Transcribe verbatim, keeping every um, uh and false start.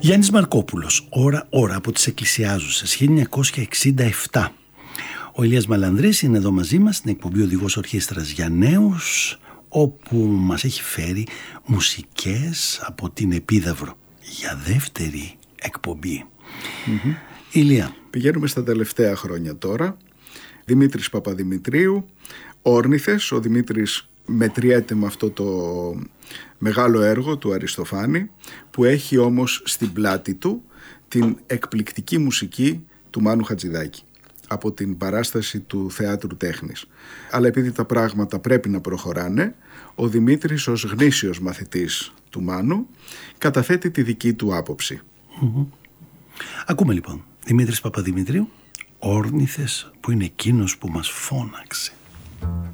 Γιάννης Μαρκόπουλος, ώρα ώρα από τις Εκκλησιάζουσες, χίλια εννιακόσια εξήντα επτά. Ο Ηλίας Μαλανδρής είναι εδώ μαζί μας στην εκπομπή Οδηγός Ορχήστρας για Νέους, όπου μας έχει φέρει μουσικές από την Επίδαυρο για δεύτερη εκπομπή. Mm-hmm. Ηλία. Πηγαίνουμε στα τελευταία χρόνια τώρα. Δημήτρης Παπαδημητρίου, Όρνηθες. Ο Δημήτρης μετριέται με αυτό το μεγάλο έργο του Αριστοφάνη, που έχει όμως στην πλάτη του την εκπληκτική μουσική του Μάνου Χατζηδάκη από την παράσταση του Θεάτρου Τέχνης. Αλλά επειδή τα πράγματα πρέπει να προχωράνε, ο Δημήτρης ως γνήσιος μαθητής του Μάνου καταθέτει τη δική του άποψη. Mm-hmm. Ακούμε λοιπόν Δημήτρης Παπαδημητρίου, Όρνηθες, που είναι εκείνος που μας φώναξε.